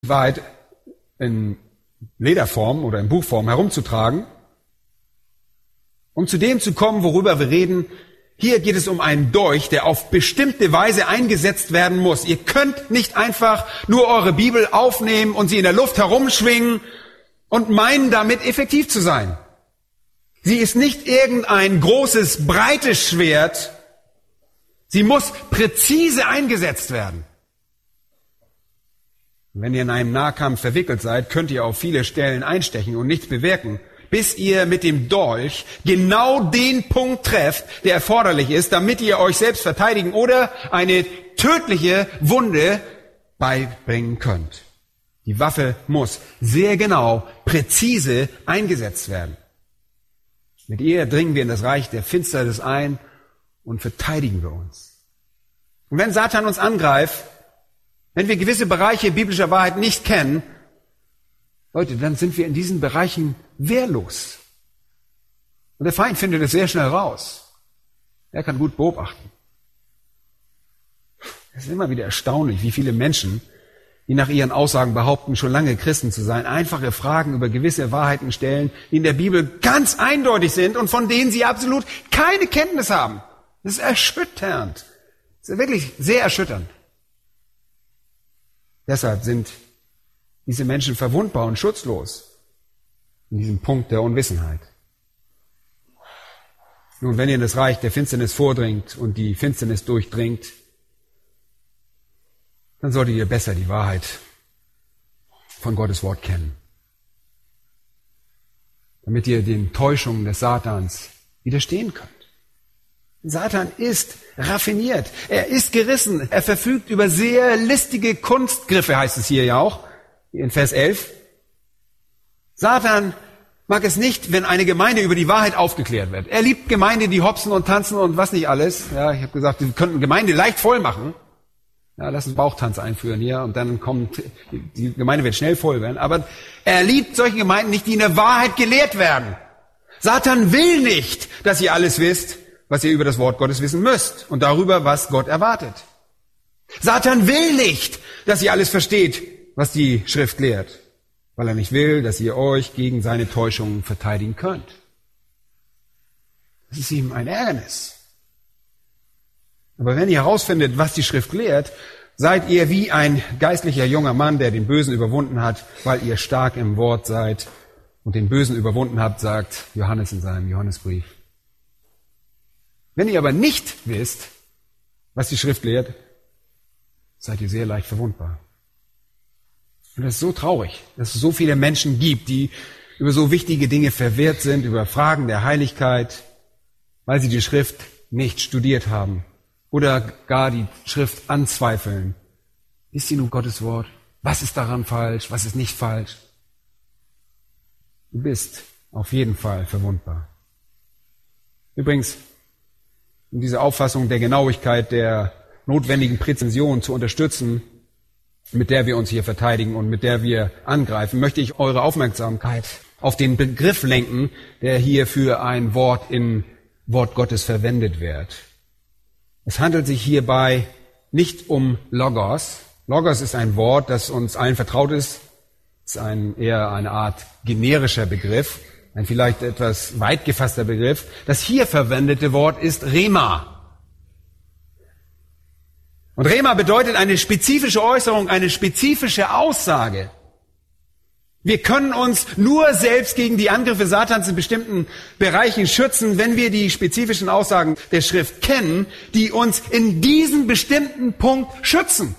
Wahrheit in Lederform oder in Buchform herumzutragen, um zu dem zu kommen, worüber wir reden. Hier geht es um einen Dolch, der auf bestimmte Weise eingesetzt werden muss. Ihr könnt nicht einfach nur eure Bibel aufnehmen und sie in der Luft herumschwingen und meinen, damit effektiv zu sein. Sie ist nicht irgendein großes, breites Schwert. Sie muss präzise eingesetzt werden. Wenn ihr in einem Nahkampf verwickelt seid, könnt ihr auf viele Stellen einstechen und nichts bewirken, bis ihr mit dem Dolch genau den Punkt trefft, der erforderlich ist, damit ihr euch selbst verteidigen oder eine tödliche Wunde beibringen könnt. Die Waffe muss sehr genau, präzise eingesetzt werden. Mit ihr dringen wir in das Reich der Finsternis ein und verteidigen wir uns. Und wenn Satan uns angreift, wenn wir gewisse Bereiche biblischer Wahrheit nicht kennen, Leute, dann sind wir in diesen Bereichen wehrlos. Und der Feind findet es sehr schnell raus. Er kann gut beobachten. Es ist immer wieder erstaunlich, wie viele Menschen, die nach ihren Aussagen behaupten, schon lange Christen zu sein, einfache Fragen über gewisse Wahrheiten stellen, die in der Bibel ganz eindeutig sind und von denen sie absolut keine Kenntnis haben. Das ist erschütternd. Das ist wirklich sehr erschütternd. Deshalb sind diese Menschen verwundbar und schutzlos in diesem Punkt der Unwissenheit. Nun, wenn ihr in das Reich der Finsternis vordringt und die Finsternis durchdringt, dann solltet ihr besser die Wahrheit von Gottes Wort kennen, damit ihr den Täuschungen des Satans widerstehen könnt. Satan ist raffiniert, er ist gerissen, er verfügt über sehr listige Kunstgriffe, heißt es hier ja auch, in Vers 11. Satan mag es nicht, wenn eine Gemeinde über die Wahrheit aufgeklärt wird. Er liebt Gemeinde, die hopsen und tanzen und was nicht alles. Ja, ich habe gesagt, wir könnten Gemeinde leicht voll machen. Ja, lass uns Bauchtanz einführen hier und dann kommt, die Gemeinde wird schnell voll werden. Aber er liebt solche Gemeinden nicht, die in der Wahrheit gelehrt werden. Satan will nicht, dass ihr alles wisst, was ihr über das Wort Gottes wissen müsst und darüber, was Gott erwartet. Satan will nicht, dass ihr alles versteht, was die Schrift lehrt, weil er nicht will, dass ihr euch gegen seine Täuschungen verteidigen könnt. Das ist ihm ein Ärgernis. Aber wenn ihr herausfindet, was die Schrift lehrt, seid ihr wie ein geistlicher junger Mann, der den Bösen überwunden hat, weil ihr stark im Wort seid und den Bösen überwunden habt, sagt Johannes in seinem Johannesbrief. Wenn ihr aber nicht wisst, was die Schrift lehrt, seid ihr sehr leicht verwundbar. Und das ist so traurig, dass es so viele Menschen gibt, die über so wichtige Dinge verwirrt sind, über Fragen der Heiligkeit, weil sie die Schrift nicht studiert haben oder gar die Schrift anzweifeln. Ist sie nun Gottes Wort? Was ist daran falsch? Was ist nicht falsch? Du bist auf jeden Fall verwundbar. Übrigens, um diese Auffassung der Genauigkeit, der notwendigen Präzision zu unterstützen, mit der wir uns hier verteidigen und mit der wir angreifen, möchte ich eure Aufmerksamkeit auf den Begriff lenken, der hier für ein Wort im Wort Gottes verwendet wird. Es handelt sich hierbei nicht um Logos. Logos ist ein Wort, das uns allen vertraut ist. Es ist eher eine Art generischer Begriff, ein vielleicht etwas weit gefasster Begriff. Das hier verwendete Wort ist Rema. Und Rema bedeutet eine spezifische Äußerung, eine spezifische Aussage. Wir können uns nur selbst gegen die Angriffe Satans in bestimmten Bereichen schützen, wenn wir die spezifischen Aussagen der Schrift kennen, die uns in diesem bestimmten Punkt schützen.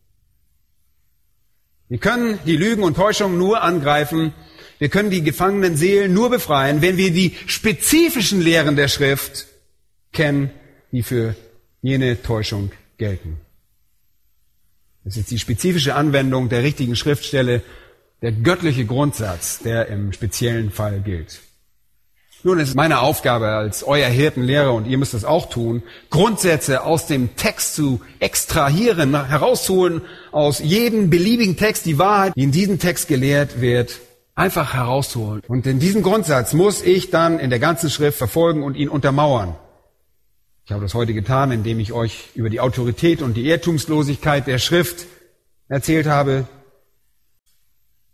Wir können die Lügen und Täuschungen nur angreifen, wir können die gefangenen Seelen nur befreien, wenn wir die spezifischen Lehren der Schrift kennen, die für jene Täuschung gelten. Das ist die spezifische Anwendung der richtigen Schriftstelle, der göttliche Grundsatz, der im speziellen Fall gilt. Nun ist es meine Aufgabe als euer Hirtenlehrer, und ihr müsst das auch tun, Grundsätze aus dem Text zu extrahieren, herauszuholen aus jedem beliebigen Text, die Wahrheit, die in diesem Text gelehrt wird, einfach herauszuholen. Und in diesem Grundsatz muss ich dann in der ganzen Schrift verfolgen und ihn untermauern. Ich habe das heute getan, indem ich euch über die Autorität und die Irrtumslosigkeit der Schrift erzählt habe.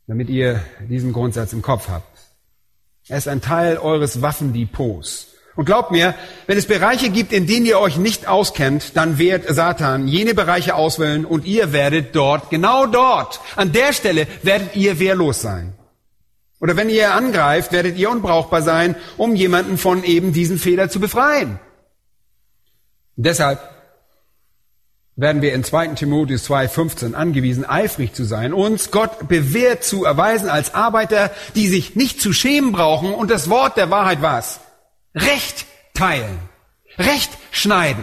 damit ihr diesen Grundsatz im Kopf habt. Er ist ein Teil eures Waffendepots. Und glaubt mir, wenn es Bereiche gibt, in denen ihr euch nicht auskennt, dann wird Satan jene Bereiche auswählen und ihr werdet genau dort, an der Stelle werdet ihr wehrlos sein. Oder wenn ihr angreift, werdet ihr unbrauchbar sein, um jemanden von eben diesem Fehler zu befreien. Und deshalb werden wir in 2. Timotheus 2,15 angewiesen, eifrig zu sein, uns Gott bewährt zu erweisen als Arbeiter, die sich nicht zu schämen brauchen und das Wort der Wahrheit was? Recht teilen, Recht schneiden.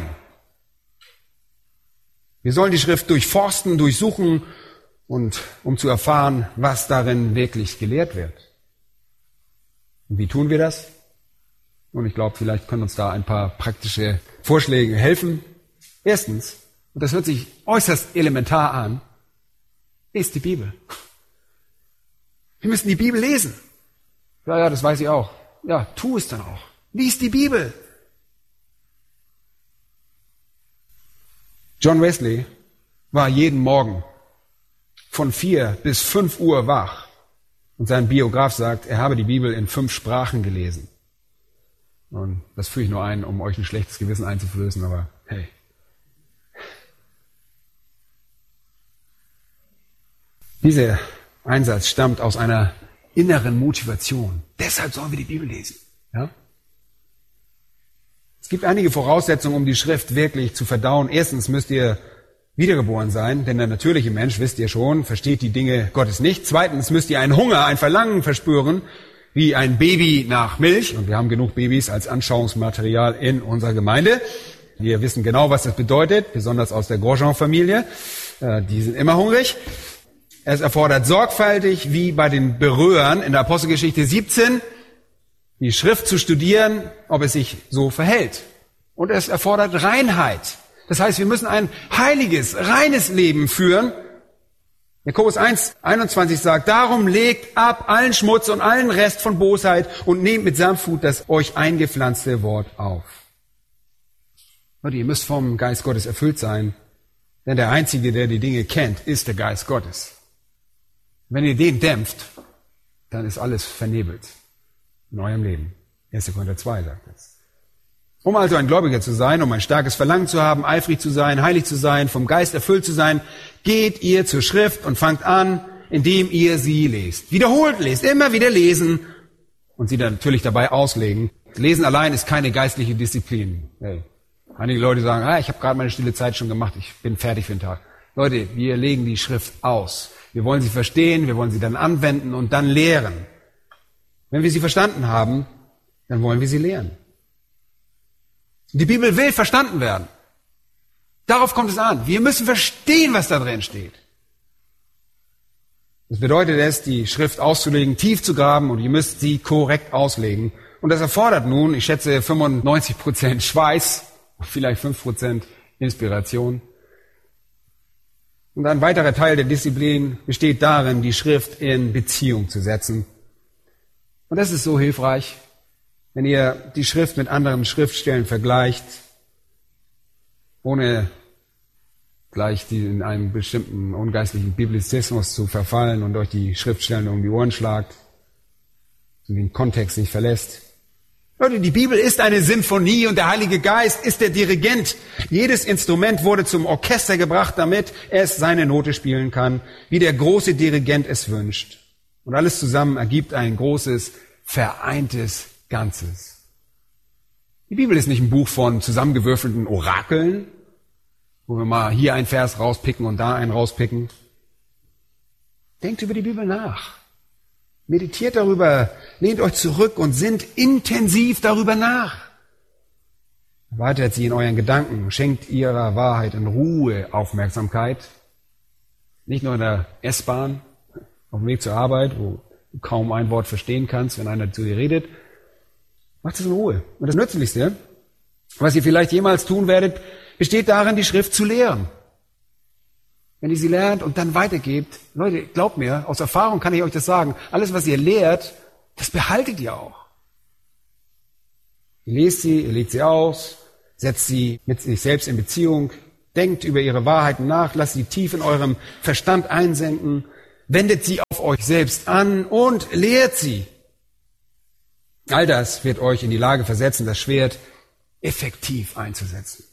Wir sollen die Schrift durchforsten, durchsuchen, und um zu erfahren, was darin wirklich gelehrt wird. Und wie tun wir das? Und ich glaube, vielleicht können uns da ein paar praktische Vorschläge helfen. Erstens, und das hört sich äußerst elementar an, lest die Bibel. Wir müssen die Bibel lesen. Ja, das weiß ich auch. Ja, tu es dann auch. Lies die Bibel. John Wesley war jeden Morgen von 4 bis 5 Uhr wach. Und sein Biograf sagt, er habe die Bibel in 5 Sprachen gelesen. Und das führe ich nur ein, um euch ein schlechtes Gewissen einzuflößen, aber hey. Dieser Einsatz stammt aus einer inneren Motivation. Deshalb sollen wir die Bibel lesen. Ja? Es gibt einige Voraussetzungen, um die Schrift wirklich zu verdauen. Erstens müsst ihr wiedergeboren sein, denn der natürliche Mensch, wisst ihr schon, versteht die Dinge Gottes nicht. Zweitens müsst ihr einen Hunger, ein Verlangen verspüren, wie ein Baby nach Milch. Und wir haben genug Babys als Anschauungsmaterial in unserer Gemeinde. Wir wissen genau, was das bedeutet, besonders aus der Grosjean-Familie. Die sind immer hungrig. Es erfordert sorgfältig, wie bei den Beröern in der Apostelgeschichte 17, die Schrift zu studieren, ob es sich so verhält. Und es erfordert Reinheit. Das heißt, wir müssen ein heiliges, reines Leben führen. Jakobus 1,21 sagt, darum legt ab allen Schmutz und allen Rest von Bosheit und nehmt mit Sanftmut das euch eingepflanzte Wort auf. Leute, ihr müsst vom Geist Gottes erfüllt sein, denn der Einzige, der die Dinge kennt, ist der Geist Gottes. Wenn ihr den dämpft, dann ist alles vernebelt in eurem Leben. 1. Korinther 2 sagt das. Um also ein Gläubiger zu sein, um ein starkes Verlangen zu haben, eifrig zu sein, heilig zu sein, vom Geist erfüllt zu sein, geht ihr zur Schrift und fangt an, indem ihr sie lest. Wiederholt lest, immer wieder lesen und sie dann natürlich dabei auslegen. Lesen allein ist keine geistliche Disziplin. Hey. Einige Leute sagen, ich habe gerade meine stille Zeit schon gemacht, ich bin fertig für den Tag. Leute, wir legen die Schrift aus. Wir wollen sie verstehen, wir wollen sie dann anwenden und dann lehren. Wenn wir sie verstanden haben, dann wollen wir sie lehren. Die Bibel will verstanden werden. Darauf kommt es an. Wir müssen verstehen, was da drin steht. Das bedeutet es, die Schrift auszulegen, tief zu graben und ihr müsst sie korrekt auslegen. Und das erfordert nun, ich schätze, 95% Schweiß, vielleicht 5% Inspiration. Und ein weiterer Teil der Disziplin besteht darin, die Schrift in Beziehung zu setzen. Und das ist so hilfreich, wenn ihr die Schrift mit anderen Schriftstellen vergleicht, ohne gleich in einem bestimmten ungeistlichen Biblizismus zu verfallen und euch die Schriftstellen um die Ohren schlagt und den Kontext nicht verlässt. Leute, die Bibel ist eine Symphonie und der Heilige Geist ist der Dirigent. Jedes Instrument wurde zum Orchester gebracht, damit es seine Note spielen kann, wie der große Dirigent es wünscht. Und alles zusammen ergibt ein großes, vereintes Ganzes. Die Bibel ist nicht ein Buch von zusammengewürfelten Orakeln, wo wir mal hier einen Vers rauspicken und da einen rauspicken. Denkt über die Bibel nach. Meditiert darüber, lehnt euch zurück und sinnt intensiv darüber nach. Erweitert sie in euren Gedanken, schenkt ihrer Wahrheit in Ruhe Aufmerksamkeit. Nicht nur in der S-Bahn, auf dem Weg zur Arbeit, wo du kaum ein Wort verstehen kannst, wenn einer zu dir redet. Macht es in Ruhe. Und das Nützlichste, was ihr vielleicht jemals tun werdet, besteht darin, die Schrift zu lehren. Wenn ihr sie lernt und dann weitergebt, Leute, glaubt mir, aus Erfahrung kann ich euch das sagen, alles, was ihr lehrt, das behaltet ihr auch. Ihr lest sie, ihr legt sie aus, setzt sie mit sich selbst in Beziehung, denkt über ihre Wahrheiten nach, lasst sie tief in eurem Verstand einsenken wendet sie auf euch selbst an und lehrt sie. All das wird euch in die Lage versetzen, das Schwert effektiv einzusetzen.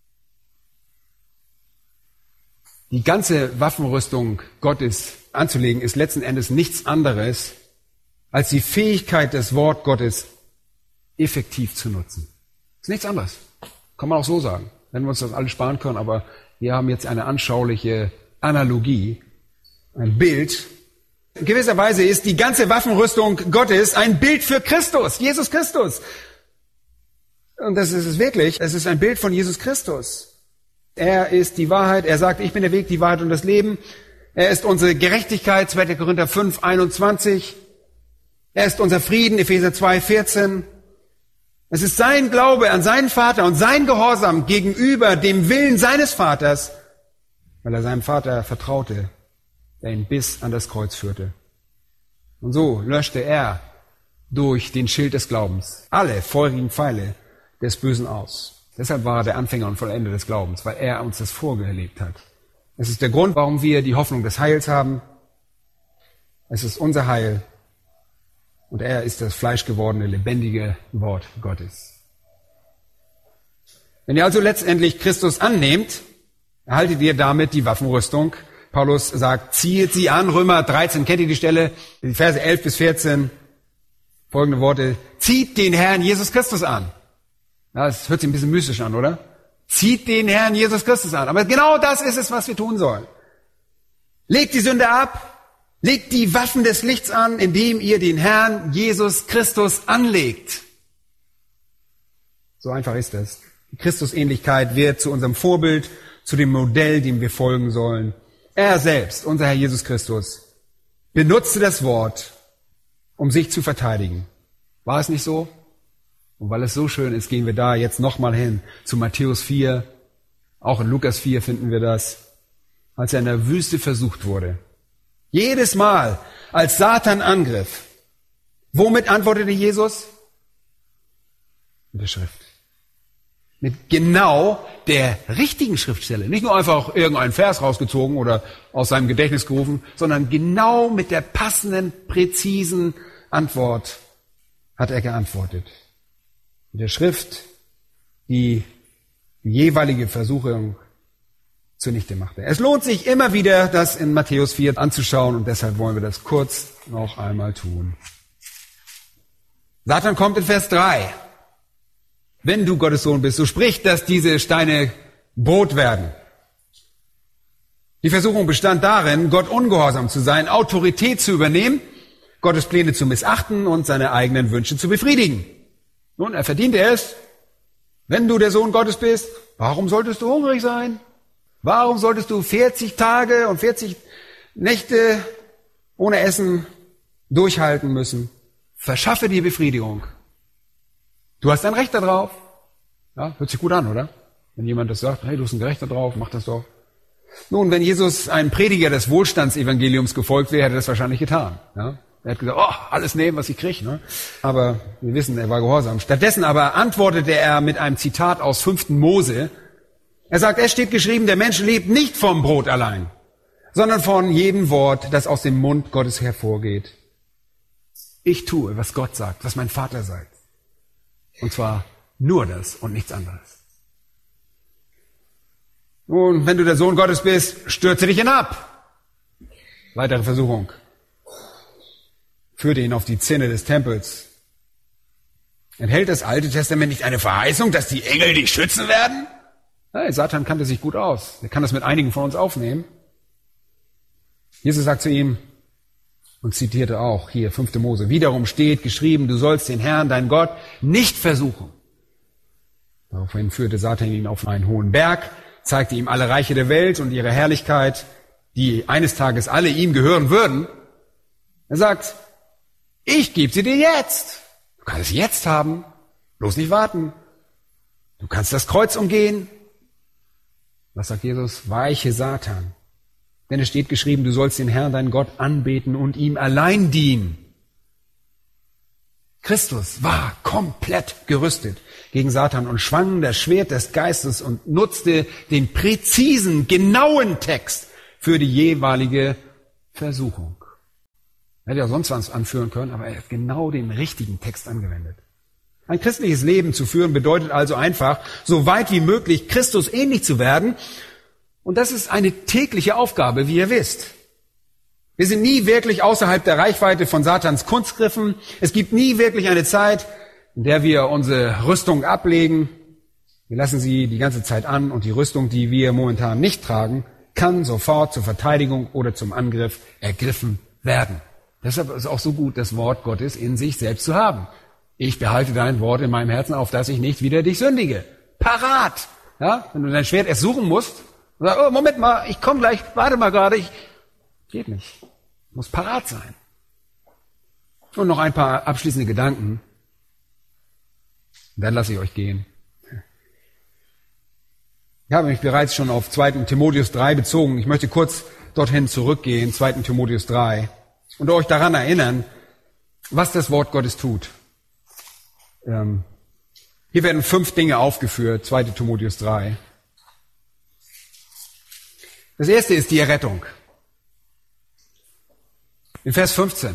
Die ganze Waffenrüstung Gottes anzulegen ist letzten Endes nichts anderes, als die Fähigkeit, das Wort Gottes effektiv zu nutzen. Ist nichts anderes. Kann man auch so sagen, wenn wir uns das alles sparen können, aber wir haben jetzt eine anschauliche Analogie, ein Bild. In gewisser Weise ist die ganze Waffenrüstung Gottes ein Bild für Christus, Jesus Christus. Und das ist es wirklich, es ist ein Bild von Jesus Christus. Er ist die Wahrheit, er sagt, ich bin der Weg, die Wahrheit und das Leben. Er ist unsere Gerechtigkeit, 2. Korinther 5, 21. Er ist unser Frieden, Epheser 2, 14. Es ist sein Glaube an seinen Vater und sein Gehorsam gegenüber dem Willen seines Vaters, weil er seinem Vater vertraute, der ihn bis an das Kreuz führte. Und so löschte er durch den Schild des Glaubens alle feurigen Pfeile des Bösen aus. Deshalb war er der Anfänger und Vollender des Glaubens, weil er uns das vorgelebt hat. Es ist der Grund, warum wir die Hoffnung des Heils haben. Es ist unser Heil. Und er ist das fleischgewordene, lebendige Wort Gottes. Wenn ihr also letztendlich Christus annehmt, erhaltet ihr damit die Waffenrüstung. Paulus sagt, zieht sie an, Römer 13, kennt ihr die Stelle? Die Verse 11 bis 14, folgende Worte, zieht den Herrn Jesus Christus an. Ja, das hört sich ein bisschen mystisch an, oder? Zieht den Herrn Jesus Christus an. Aber genau das ist es, was wir tun sollen. Legt die Sünde ab, legt die Waffen des Lichts an, indem ihr den Herrn Jesus Christus anlegt. So einfach ist es. Die Christusähnlichkeit wird zu unserem Vorbild, zu dem Modell, dem wir folgen sollen. Er selbst, unser Herr Jesus Christus, benutzte das Wort, um sich zu verteidigen. War es nicht so? Und weil es so schön ist, gehen wir da jetzt nochmal hin zu Matthäus 4. Auch in Lukas 4 finden wir das. Als er in der Wüste versucht wurde. Jedes Mal, als Satan angriff. Womit antwortete Jesus? Mit der Schrift. Mit genau der richtigen Schriftstelle. Nicht nur einfach irgendeinen Vers rausgezogen oder aus seinem Gedächtnis gerufen, sondern genau mit der passenden, präzisen Antwort hat er geantwortet. Mit der Schrift, die jeweilige Versuchung zunichte machte. Es lohnt sich immer wieder, das in Matthäus 4 anzuschauen und deshalb wollen wir das kurz noch einmal tun. Satan kommt in Vers 3. Wenn du Gottes Sohn bist, so sprich, dass diese Steine Brot werden. Die Versuchung bestand darin, Gott ungehorsam zu sein, Autorität zu übernehmen, Gottes Pläne zu missachten und seine eigenen Wünsche zu befriedigen. Nun, er verdiente es. Wenn du der Sohn Gottes bist, warum solltest du hungrig sein? Warum solltest du 40 Tage und 40 Nächte ohne Essen durchhalten müssen? Verschaffe dir Befriedigung. Du hast ein Recht darauf. Ja, hört sich gut an, oder? Wenn jemand das sagt, hey, du hast ein Recht darauf, mach das doch. Nun, wenn Jesus ein Prediger des Wohlstandsevangeliums gefolgt wäre, hätte er das wahrscheinlich getan. Ja? Er hat gesagt, alles nehmen, was ich kriege. Ne? Aber wir wissen, er war gehorsam. Stattdessen aber antwortete er mit einem Zitat aus 5. Mose. Er sagt, es steht geschrieben, der Mensch lebt nicht vom Brot allein, sondern von jedem Wort, das aus dem Mund Gottes hervorgeht. Ich tue, was Gott sagt, was mein Vater sagt. Und zwar nur das und nichts anderes. Nun, wenn du der Sohn Gottes bist, stürze dich hinab. Weitere Versuchung. Führte ihn auf die Zinne des Tempels. Enthält das Alte Testament nicht eine Verheißung, dass die Engel dich schützen werden? Hey, Satan kannte sich gut aus. Er kann das mit einigen von uns aufnehmen. Jesus sagt zu ihm und zitierte auch hier 5. Mose. Wiederum steht geschrieben, du sollst den Herrn, deinen Gott, nicht versuchen. Daraufhin führte Satan ihn auf einen hohen Berg, zeigte ihm alle Reiche der Welt und ihre Herrlichkeit, die eines Tages alle ihm gehören würden. Er sagt, ich gebe sie dir jetzt. Du kannst es jetzt haben. Bloß nicht warten. Du kannst das Kreuz umgehen. Was sagt Jesus? Weiche Satan. Denn es steht geschrieben, du sollst den Herrn, deinen Gott, anbeten und ihm allein dienen. Christus war komplett gerüstet gegen Satan und schwang das Schwert des Geistes und nutzte den präzisen, genauen Text für die jeweilige Versuchung. Er hätte ja sonst was anführen können, aber er hat genau den richtigen Text angewendet. Ein christliches Leben zu führen bedeutet also einfach, so weit wie möglich Christus ähnlich zu werden. Und das ist eine tägliche Aufgabe, wie ihr wisst. Wir sind nie wirklich außerhalb der Reichweite von Satans Kunstgriffen. Es gibt nie wirklich eine Zeit, in der wir unsere Rüstung ablegen. Wir lassen sie die ganze Zeit an und die Rüstung, die wir momentan nicht tragen, kann sofort zur Verteidigung oder zum Angriff ergriffen werden. Deshalb ist es auch so gut, das Wort Gottes in sich selbst zu haben. Ich behalte dein Wort in meinem Herzen, auf dass ich nicht wieder dich sündige. Parat! Ja, wenn du dein Schwert erst suchen musst, und sagst, oh, Moment mal, ich komme gleich, warte mal gerade, geht nicht. Muss parat sein. Und noch ein paar abschließende Gedanken. Dann lasse ich euch gehen. Ich habe mich bereits schon auf 2. Timotheus 3 bezogen. Ich möchte kurz dorthin zurückgehen, 2. Timotheus 3, und euch daran erinnern, was das Wort Gottes tut. Hier werden 5 Dinge aufgeführt, 2. Timotheus 3. Das erste ist die Errettung. In Vers 15.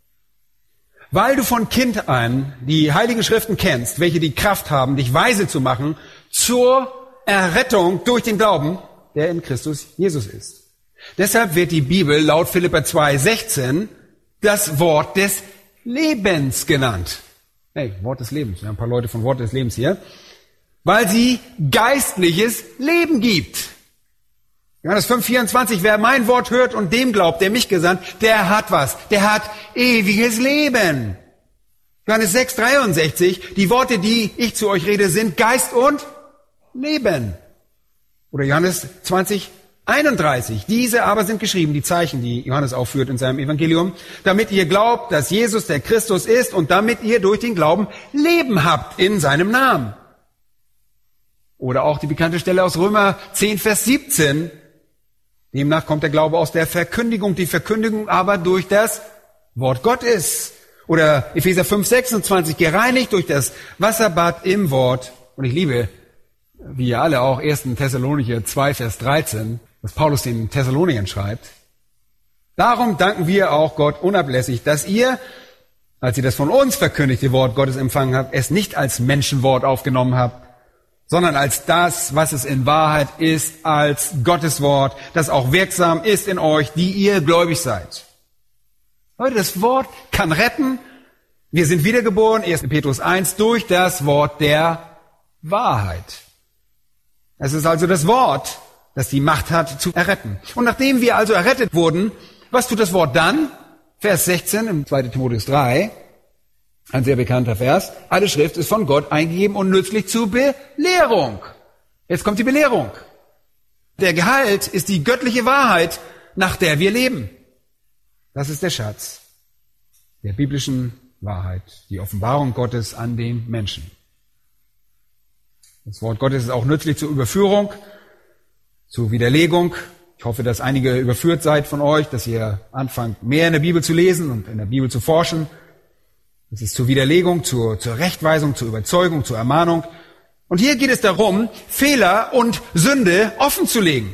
Weil du von Kind an die Heiligen Schriften kennst, welche die Kraft haben, dich weise zu machen zur Errettung durch den Glauben, der in Christus Jesus ist. Deshalb wird die Bibel laut Philipper 2,16 das Wort des Lebens genannt. Hey, Wort des Lebens. Wir haben ein paar Leute von Wort des Lebens hier. Weil sie geistliches Leben gibt. Johannes 5,24, wer mein Wort hört und dem glaubt, der mich gesandt, der hat was. Der hat ewiges Leben. Johannes 6,63, die Worte, die ich zu euch rede, sind Geist und Leben. Oder Johannes 20,31, diese aber sind geschrieben, die Zeichen, die Johannes aufführt in seinem Evangelium, damit ihr glaubt, dass Jesus der Christus ist und damit ihr durch den Glauben Leben habt in seinem Namen. Oder auch die bekannte Stelle aus Römer 10, Vers 17, demnach kommt der Glaube aus der Verkündigung, die Verkündigung aber durch das Wort Gottes. Oder Epheser 5, 26, gereinigt durch das Wasserbad im Wort. Und ich liebe, wie ihr alle auch, 1. Thessalonicher 2, Vers 13, was Paulus den Thessaloniern schreibt. Darum danken wir auch Gott unablässig, dass ihr, als ihr das von uns verkündigte Wort Gottes empfangen habt, es nicht als Menschenwort aufgenommen habt, sondern als das, was es in Wahrheit ist, als Gottes Wort, das auch wirksam ist in euch, die ihr gläubig seid. Leute, das Wort kann retten. Wir sind wiedergeboren, 1. Petrus 1, durch das Wort der Wahrheit. Es ist also das Wort, das die Macht hat zu erretten. Und nachdem wir also errettet wurden, was tut das Wort dann? Vers 16 im 2. Timotheus 3, ein sehr bekannter Vers. Alle Schrift ist von Gott eingegeben und nützlich zur Belehrung. Jetzt kommt die Belehrung. Der Gehalt ist die göttliche Wahrheit, nach der wir leben. Das ist der Schatz der biblischen Wahrheit, die Offenbarung Gottes an den Menschen. Das Wort Gottes ist auch nützlich zur Überführung, zur Widerlegung. Ich hoffe, dass einige überführt seid von euch, dass ihr anfangt, mehr in der Bibel zu lesen und in der Bibel zu forschen. Es ist zur Widerlegung, zur Rechtweisung, zur Überzeugung, zur Ermahnung. Und hier geht es darum, Fehler und Sünde offen zu legen.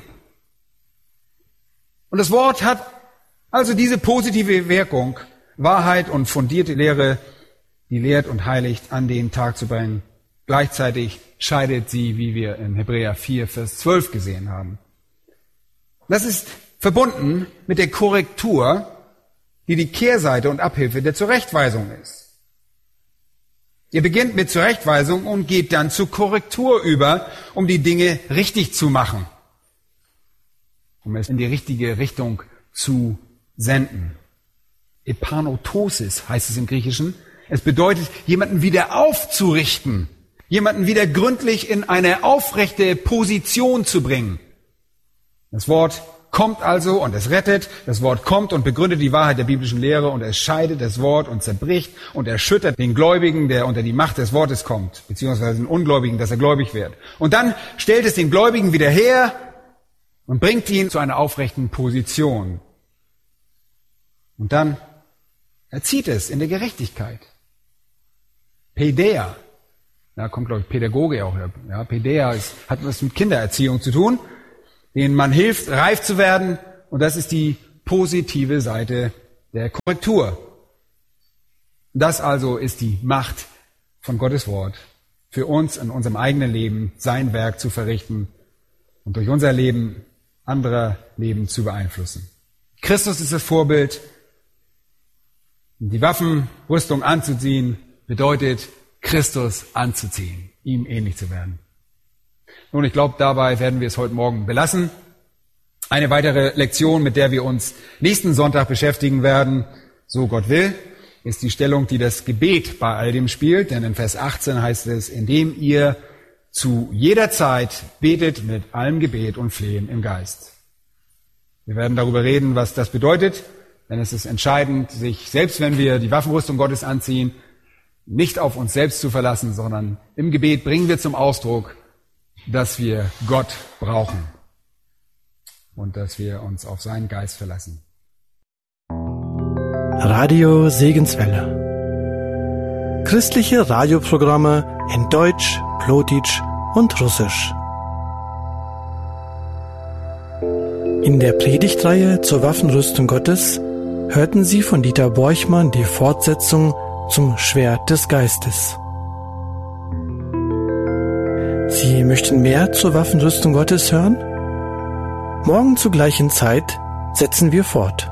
Und das Wort hat also diese positive Wirkung, Wahrheit und fundierte Lehre, die lehrt und heiligt, an den Tag zu bringen. Gleichzeitig scheidet sie, wie wir in Hebräer 4, Vers 12 gesehen haben. Das ist verbunden mit der Korrektur, die die Kehrseite und Abhilfe der Zurechtweisung ist. Ihr beginnt mit Zurechtweisung und geht dann zur Korrektur über, um die Dinge richtig zu machen, um es in die richtige Richtung zu senden. Epanotosis heißt es im Griechischen. Es bedeutet, jemanden wieder aufzurichten, jemanden wieder gründlich in eine aufrechte Position zu bringen. Das Wort kommt also und es rettet, das Wort kommt und begründet die Wahrheit der biblischen Lehre und es scheidet das Wort und zerbricht und erschüttert den Gläubigen, der unter die Macht des Wortes kommt, beziehungsweise den Ungläubigen, dass er gläubig wird. Und dann stellt es den Gläubigen wieder her und bringt ihn zu einer aufrechten Position. Und dann erzieht es in der Gerechtigkeit. Paideia, da kommt, glaube ich, Pädagoge auch. Ja, Paideia hat was mit Kindererziehung zu tun, denen man hilft, reif zu werden. Und das ist die positive Seite der Korrektur. Das also ist die Macht von Gottes Wort, für uns in unserem eigenen Leben sein Werk zu verrichten und durch unser Leben anderer Leben zu beeinflussen. Christus ist das Vorbild. Die Waffenrüstung anzuziehen bedeutet, Christus anzuziehen, ihm ähnlich zu werden. Nun, ich glaube, dabei werden wir es heute Morgen belassen. Eine weitere Lektion, mit der wir uns nächsten Sonntag beschäftigen werden, so Gott will, ist die Stellung, die das Gebet bei all dem spielt. Denn in Vers 18 heißt es, indem ihr zu jeder Zeit betet mit allem Gebet und Flehen im Geist. Wir werden darüber reden, was das bedeutet, denn es ist entscheidend, sich, selbst wenn wir die Waffenrüstung Gottes anziehen, nicht auf uns selbst zu verlassen, sondern im Gebet bringen wir zum Ausdruck, dass wir Gott brauchen und dass wir uns auf seinen Geist verlassen. Radio Segenswelle. Christliche Radioprogramme in Deutsch, Plotitsch und Russisch. In der Predigtreihe zur Waffenrüstung Gottes hörten Sie von Dieter Borchmann die Fortsetzung zum Schwert des Geistes. Sie möchten mehr zur Waffenrüstung Gottes hören? Morgen zur gleichen Zeit setzen wir fort.